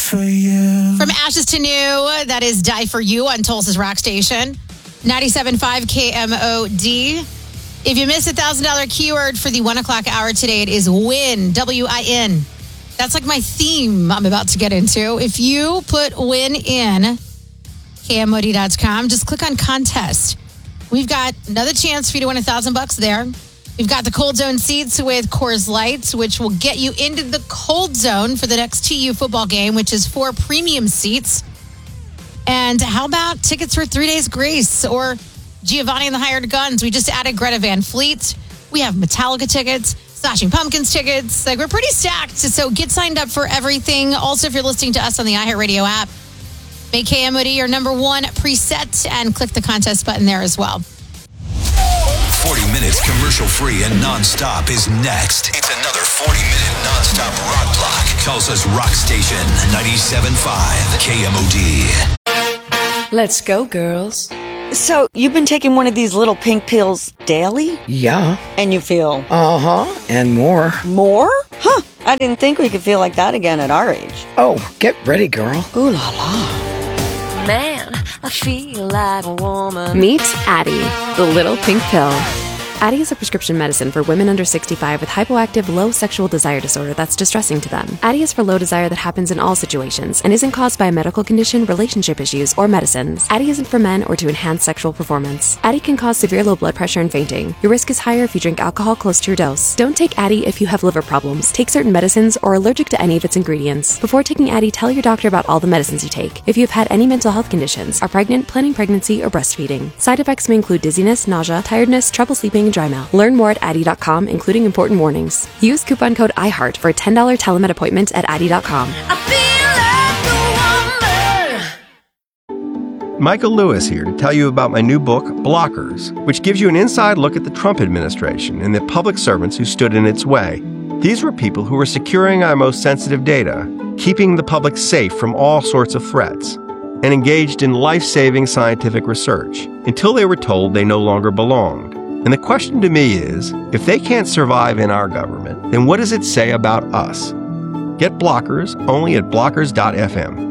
for you. From ashes to new, that is Die For You on Tulsa's Rock Station. 97.5 KMOD. If you missed $1,000 keyword for the 1 o'clock hour today, it is WIN, W-I-N. That's like my theme I'm about to get into. If you put WIN in KMOD.com, just click on contest. We've got another chance for you to win $1,000 there. We've got the Cold Zone seats with Coors Light, which will get you into the Cold Zone for the next TU football game, which is 4 premium seats. And how about tickets for 3 Days Grace or Giovanni and the Hired Guns? We just added Greta Van Fleet. We have Metallica tickets, Smashing Pumpkins tickets. Like, we're pretty stacked. So get signed up for everything. Also, if you're listening to us on the iHeartRadio app, make KMOD your number one preset and click the contest button there as well. 40 minutes commercial-free and non-stop is next. It's another 40-minute non-stop rock block. Tulsa's Rock Station, 97.5 KMOD. Let's go, girls. So, you've been taking one of these little pink pills daily? Yeah. And you feel? Uh-huh. And more. More? Huh. I didn't think we could feel like that again at our age. Oh, get ready, girl. Ooh la la. Man, I feel like a woman. Meet Addyi, the little pink pill. Addyi is a prescription medicine for women under 65 with hypoactive low sexual desire disorder that's distressing to them. Addyi is for low desire that happens in all situations and isn't caused by a medical condition, relationship issues, or medicines. Addyi isn't for men or to enhance sexual performance. Addyi can cause severe low blood pressure and fainting. Your risk is higher if you drink alcohol close to your dose. Don't take Addyi if you have liver problems, take certain medicines, or are allergic to any of its ingredients. Before taking Addyi, tell your doctor about all the medicines you take. If you've had any mental health conditions, are pregnant, planning pregnancy, or breastfeeding. Side effects may include dizziness, nausea, tiredness, trouble sleeping, and dry mouth. Learn more at Addyi.com, including important warnings. Use coupon code IHEART for a $10 telemed appointment at Addyi.com. Michael Lewis here to tell you about my new book, Blockers, which gives you an inside look at the Trump administration and the public servants who stood in its way. These were people who were securing our most sensitive data, keeping the public safe from all sorts of threats, and engaged in life-saving scientific research until they were told they no longer belonged. And the question to me is, if they can't survive in our government, then what does it say about us? Get Blockers only at blockers.fm.